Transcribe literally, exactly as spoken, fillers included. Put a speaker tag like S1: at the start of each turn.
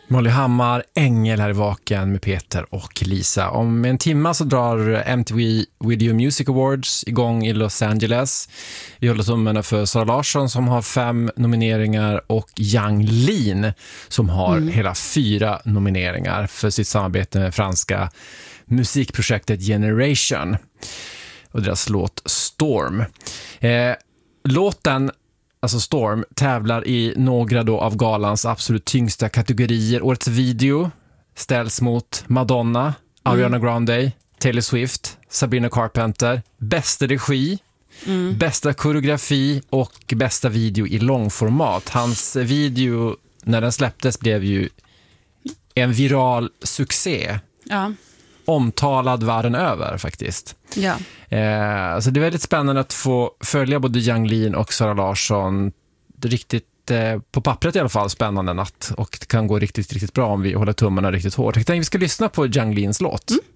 S1: Molly Hammar, Ängel här i Vaken med Peter och Lisa. Om en timma så drar M T V Video Music Awards igång i Los Angeles. Vi håller tummarna för Sara Larsson som har fem nomineringar och Yang Lean som har mm. hela fyra nomineringar för sitt samarbete med franska musikprojektet Generation och deras låt Storm. Eh, låten Alltså Storm tävlar i några då av galans absolut tyngsta kategorier. Årets video ställs mot Madonna, Ariana mm. Grande, Taylor Swift, Sabrina Carpenter, bästa regi, mm. bästa koreografi och bästa video i långformat. Hans video när den släpptes blev ju en viral succé. Ja. Omtalad världen över faktiskt. Ja. Eh, så det är väldigt spännande att få följa både Yang Lean och Sara Larsson. Det är riktigt, eh, på pappret i alla fall, spännande natt. Och det kan gå riktigt, riktigt bra om vi håller tummarna riktigt hårt. Jag tänkte att vi ska lyssna på Yang Leans låt. Mm.